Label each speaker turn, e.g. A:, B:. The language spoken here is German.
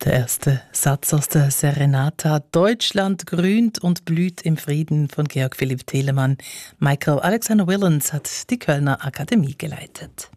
A: Der erste Satz aus der Serenata Deutschland grünt und blüht im Frieden von Georg Philipp Telemann. Michael Alexander Willens hat die Kölner Akademie geleitet.